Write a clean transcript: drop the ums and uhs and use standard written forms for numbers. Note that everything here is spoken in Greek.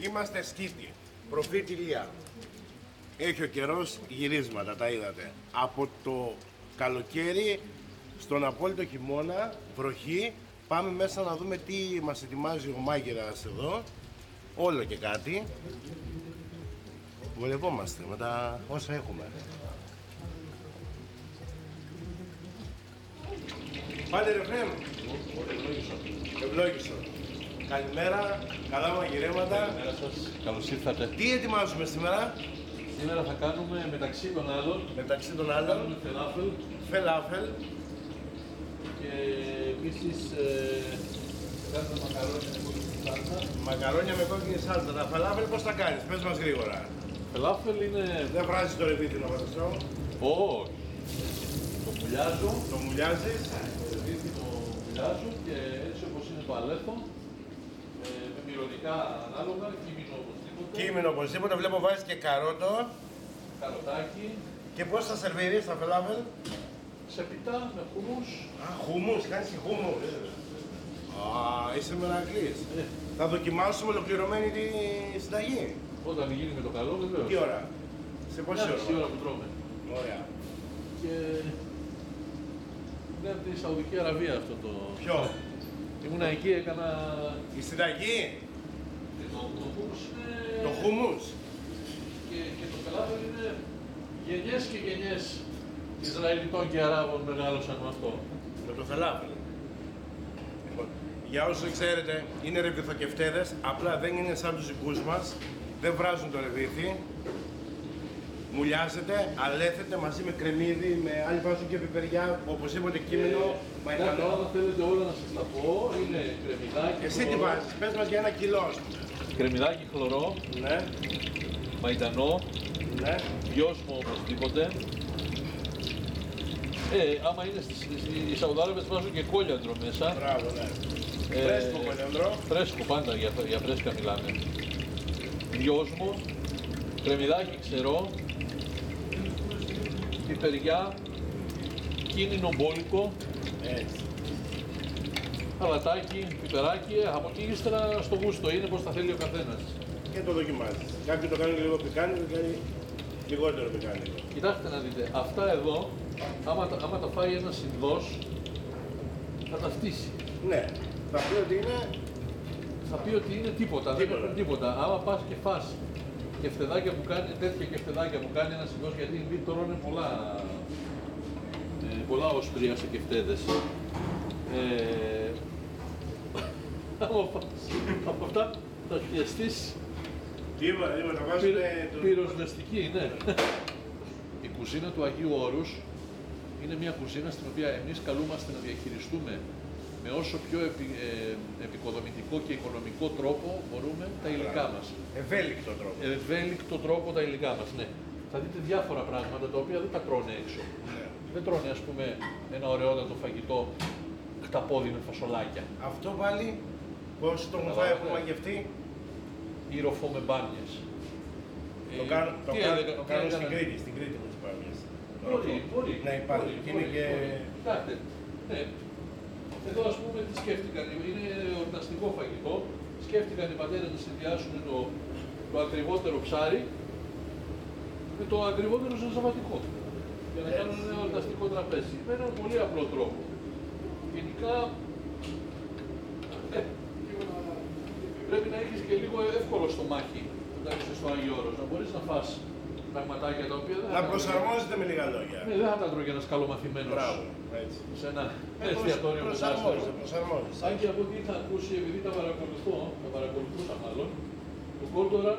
Είμαστε Σκήτη, προφήτη Ηλία. Έχει ο καιρός γυρίσματα, τα είδατε. Από το καλοκαίρι στον απόλυτο χειμώνα, βροχή, πάμε μέσα να δούμε τι μας ετοιμάζει ο μάγειρας εδώ. Όλο και κάτι. Βολευόμαστε με τα όσα έχουμε. Πάτε ρε Φρέμ. Ευλόγησον. Καλημέρα, καλά μαγειρέματα. Καλημέρα σας, καλώς ήρθατε. Τι ετοιμάζουμε σήμερα? Σήμερα θα κάνουμε μεταξύ των άλλων φελάφελ Φελάφελ. και επίσης κάνουμε μακαρόνια με κόκκινη σάλτσα. Μακαρόνια με κόκκινη σάλτσα. Τα φελάφελ πώς τα κάνεις, πες μας γρήγορα. Φελάφελ είναι... Δεν βράζεις το ρεβίτι να φανταστώ. Όχι. Το μουλιάζω. Το μουλιάζεις. Το ρεβίτι το μουλιάζω και έτσι όπως είναι το αλέφο, με μυρωδικά ανάλογα, κείμενο οπωσδήποτε. Κείμενο οπωσδήποτε, βλέπω βάζεις και καρότο. Καροτάκι. Και πώς θα σερβίρεις τα φελάφελ? Σε πιτά με χούμους. Α, χούμους, κάνεις και χούμους. Α, είσαι μερακλής. Θα δοκιμάσουμε ολοκληρωμένη τη συνταγή. Όταν γίνει με το καλό βεβαίως. Τι ώρα? Σε πόση Μια ώρα? ώρα που τρώμε. Ωραία. Και είναι από τη Σαουδική Αραβία αυτό το... Ποιο? Ήμουνα εκεί, έκανα... Η συνταγή? Το χούμους είναι... Το χούμους? Και το φελάφελ είναι γενιές και γενιές Ισραηλιτών και Αράβων μεγάλωσαν με αυτό. Με το φελάφελ. Λοιπόν, για όσους δεν ξέρετε, είναι ρεβιθοκευτέδες, απλά δεν είναι σαν τους δικούς μας, δεν βράζουν το ρεβίθι, μουλιάζεται, αλέθεται μαζί με κρεμμύδι, με άλλοι βάζουν και πιπεριά, οπωσδήποτε κείμενο, μαϊντανό. Αν θέλετε όλα να σας τα πω, είναι κρεμμυδάκι. Εσύ τι βάζεις, πες μας για 1 κιλό. Κρεμμυδάκι χλωρό, Ναι, μαϊντανό, ναι. δυόσμο οπωσδήποτε. Άμα είναι οι Σαουδάραβες βάζουν και κόλιαντρο μέσα. Μπράβο, ναι. Φρέσκο κολιανδρό. Φρέσκο πάντα, για φρέσκα μιλάμε. Δυόσμο, κρεμμυδάκι ξερό, πιπεριά, κίνηνο μπόλικο, Έτσι. αλατάκι, πιπεράκι, από εκεί ύστερα στο γούστο είναι πως θα θέλει ο καθένας. Και το δοκιμάζεις. Κάποιοι το κάνουν λίγο πικάνικο και άλλοι λιγότερο πικάνικο. Κοιτάξτε να δείτε, αυτά εδώ, άμα τα φάει ένας Ινδός, θα τα φτύσει. Ναι, θα πει ότι είναι. Θα πει ότι είναι τίποτα, δεν έχουν τίποτα. Άμα πας και φας και φτεδάκια που κάνει, τέτοια και φτεδάκια που κάνει ένας Ινδός, γιατί οι Ινδοί τρώνε πολλά όσπρια σε κεφτέδες. Άμα φας από αυτά θα πιεστείς Τα βάζουμε. πυροσβεστική, ναι. Η κουζίνα του Αγίου Όρους είναι μια κουζίνα στην οποία εμείς καλούμαστε να διαχειριστούμε με όσο πιο επικοδομητικό και οικονομικό τρόπο μπορούμε τα υλικά μας. Ευέλικτο τρόπο. Ευέλικτο τρόπο τα υλικά μας, ναι. Θα δείτε διάφορα πράγματα τα οποία δεν τα τρώνε έξω. Ναι. Δεν τρώνε, ας πούμε, ένα ωραιότατο φαγητό χταπόδι με φασολάκια. Αυτό πάλι, πώς το μουφά έχουμε μαγευτεί, Ή ροφό με μπάμιες. το κάνω στην Κρήτη, στην Κρήτη με τις μπάμιες. Μπορεί. Ναι, υπάρχει. Και είναι και... Κοιτάξτε, ναι. Εδώ ας πούμε τι σκέφτηκαν, είναι εορταστικό φαγητό. Σκέφτηκαν οι πατέρες να συνδυάσουν το ακριβότερο ψάρι με το ακριβότερο ζαβατικό. Για να κάνουν ένα εορταστικό τραπέζι. Με έναν πολύ απλό τρόπο. Γενικά πρέπει να έχεις και λίγο εύκολο στομάχι όταν είσαι στο Άγιο Όρος, να μπορείς να φας πραγματάκια τα οποία δεν Να προσαρμόζεται με λίγα λόγια. Ναι, δεν θα τα τρώγει ένας καλομαθημένος. Μπράβο, έτσι. Σε ένα εστιατόριο Προσαρμόζεται. Αν και από ό,τι είχα ακούσει, επειδή τα παρακολουθούσα μάλλον, ο Κόρτορα